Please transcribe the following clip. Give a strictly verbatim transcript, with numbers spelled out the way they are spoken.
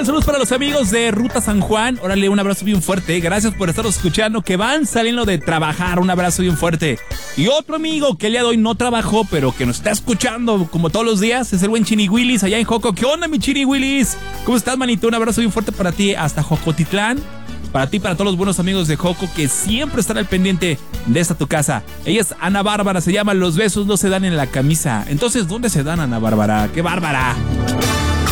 Oigan, saludos para los amigos de Ruta San Juan. Órale, un abrazo bien fuerte. Gracias por estarnos escuchando, que van saliendo de trabajar. Un abrazo bien fuerte. Y otro amigo que el día de hoy no trabajó, pero que nos está escuchando como todos los días, es el buen Chini Willis allá en Joco. ¿Qué onda, mi Chini Willis? ¿Cómo estás, manito? Un abrazo bien fuerte para ti hasta Jocotitlán. Para ti, para todos los buenos amigos de Joco que siempre están al pendiente de esta tu casa. Ella es Ana Bárbara, se llama Los besos no se dan en la camisa. Entonces, ¿dónde se dan, Ana Bárbara? ¡Qué bárbara!